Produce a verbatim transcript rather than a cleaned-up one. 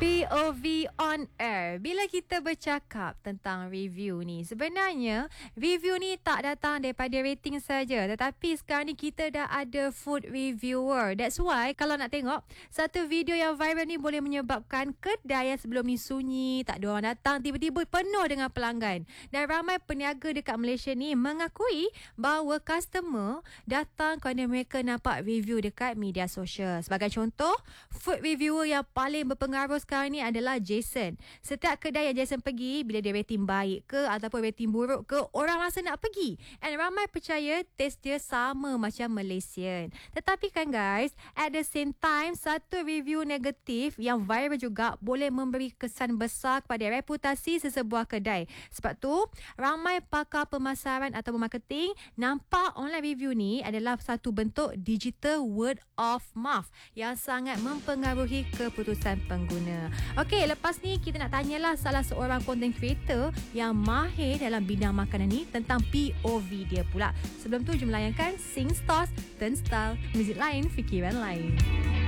P O V on air. Bila kita bercakap tentang review ni, sebenarnya review ni tak datang daripada rating saja, tetapi sekarang ni kita dah ada food reviewer. That's why kalau nak tengok satu video yang viral ni boleh menyebabkan kedai yang sebelum ni sunyi, tak ada orang datang, tiba-tiba penuh dengan pelanggan. Dan ramai peniaga dekat Malaysia ni mengakui bahawa customer datang kerana mereka nampak review dekat media sosial. Sebagai contoh, food reviewer yang paling berpengaruh sekarang ni adalah Jason. Setiap kedai yang Jason pergi, bila dia rating baik ke ataupun rating buruk ke, orang rasa nak pergi. And ramai percaya taste dia sama macam Malaysian. Tetapi kan guys, at the same time, satu review negatif yang viral juga boleh memberi kesan besar kepada reputasi sesebuah kedai. Sebab tu, ramai pakar pemasaran atau marketing nampak online review ni adalah satu bentuk digital word of mouth yang sangat mempengaruhi keputusan pengguna. Okey, lepas ni kita nak tanyalah salah seorang content creator yang mahir dalam bidang makanan ni tentang P O V dia pula. Sebelum tu, jom layankan Sing Stars, Turn Style, muzik lain, fikiran lain.